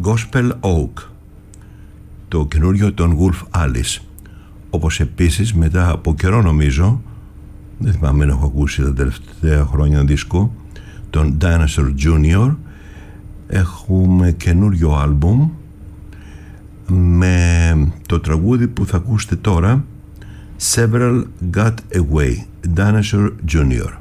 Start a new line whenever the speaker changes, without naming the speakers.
Gospel Oak, το καινούριο των Wolf Alice, όπως επίσης μετά από καιρό, νομίζω, δεν θυμάμαι να έχω ακούσει τα τελευταία χρόνια δίσκο, τον Dinosaur Jr. Έχουμε καινούριο άλμπουμ με το τραγούδι που θα ακούσετε τώρα, Several Got Away, Dinosaur Jr.